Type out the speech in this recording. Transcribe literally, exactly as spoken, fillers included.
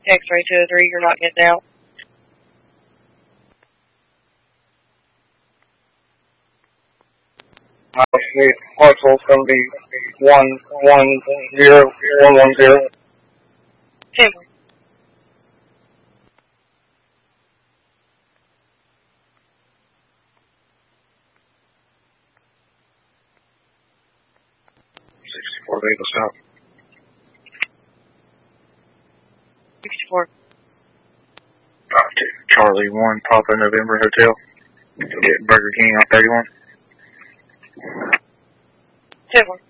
X-ray two oh three, you're not getting out. Uh, the parcel's going to be one one zero one one zero. Ten. Sixty-four vehicle stop. Sixty-four. Five two Charlie one Papa November Hotel. Get Burger King on thirty-one. Ten one.